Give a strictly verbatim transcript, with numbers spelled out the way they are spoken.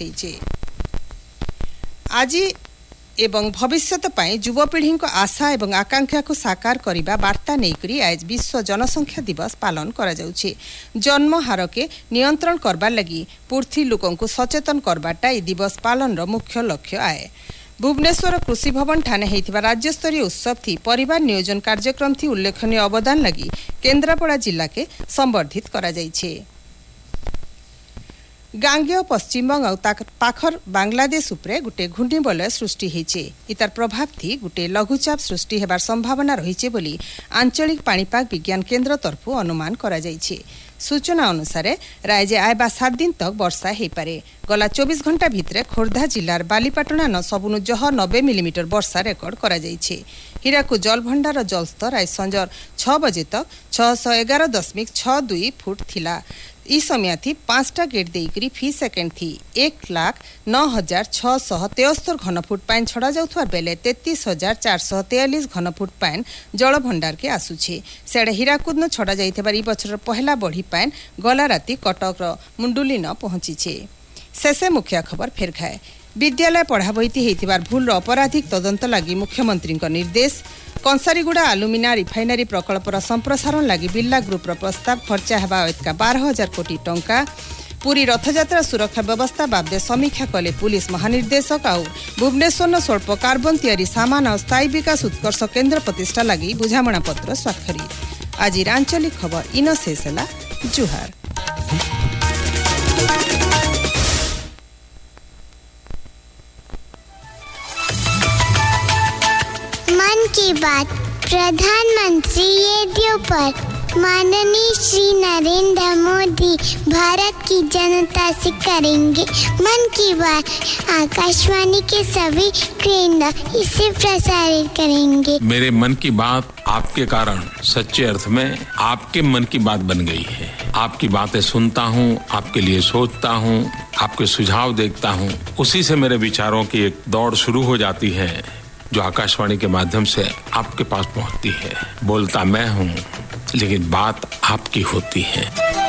होइछे। आज एवं भविष्यत पाई युवपीढ़ी को आशा एवं आकांक्षा को साकार करिबा वार्ता नेकरी आज विश्व जनसंख्या दिवस पालन करा जाउछे। जन्म हार के नियंत्रण करबा लगी पूर्थी लोकों को सचेतन करबाटा ए दिवस पालन रो मुख्य लक्ष्य आए। भुवनेश्वर कृषि भवन ठाने हेतिबा राज्य स्तरीय उत्सव थी परिवार नियोजन कार्यक्रम थी उल्लेखनीय अवदान लगी केन्द्रापड़ा जिला के संवर्धित करा जाइछे। गांगेय पश्चिमबंग और पाखर बांग्लादेश उपरे गुटे घुंडी बलय सृष्टि हेचे। इतार प्रभाव थी गुटे लघुचाप सृष्टि हेबार संभावना रहिছে बोली आंचलिक पाणीपाग विज्ञान केन्द्र तरफु अनुमान करा जाइछे। सूचना अनुसार राज्य आयबा सात दिन तक वर्षा हे पारे। गला चौबीस घंटा भितरे खोर्धा जिलार बालीपाटना न सबुनु जह नब्बे मिलीमीटर वर्षा रेकर्ड करा जाइछे। हीराकू जलभंडार जलस्तर आज संजर छह बजे तक छह सौ एगार दशमिक छह दुई फुट थिला। ई समय थी पांचटा गेट देकरी फी सेकेंड थी एक लाख नौ हजार छह सौ तेहत्तर घनफुट पाइन छड़ा जाउथवार बेले तैतीस हजार चार सौ तेयालीस घनफुट पाइन जल भंडार के आसुछे। सेडे हीराकुद न छड़ा जाइथिबार ई बछर पहला बढ़ी पाइन गला राती कटक मुंडुली न पहुंचीछे। शेषे मुख्य खबर फेर खाए। विद्यालय पढ़ा बहिती हेतिबार भूल अपराधिक तदंत लगी मुख्यमंत्री निर्देश। कंसारीगुड़ा आलुमिना रिफाइनारी प्रकल्पर संप्रसारण लगी बिर्ला ग्रुपर प्रस्ताव खर्चा हेबा एतका बारह हजार कोटी टंका। पूरी रथयात्रा सुरक्षा व्यवस्था बाबदे समीक्षा कले पुलिस महानिर्देशक आउ भुवनेश्वर न स्वल्प कार्बन तैयारी सामान और स्थायी विकास उत्कर्ष केन्द्र प्रतिष्ठा लगी बुझामणा पत्र स्वाक्षरी। आज आंचलिक खबर इन शेष है। जुहार। मन की बात प्रधानमंत्री रेडियो पर माननीय श्री नरेंद्र मोदी भारत की जनता से करेंगे मन की बात। आकाशवाणी के सभी केंद्र इसे प्रसारित करेंगे। मेरे मन की बात आपके कारण सच्चे अर्थ में आपके मन की बात बन गई है। आपकी बातें सुनता हूँ, आपके लिए सोचता हूँ, आपके सुझाव देखता हूँ, उसी से मेरे विचारों की एक दौड़ शुरू हो जाती है जो आकाशवाणी के माध्यम से आपके पास पहुंचती है। बोलता मैं हूं लेकिन बात आपकी होती है।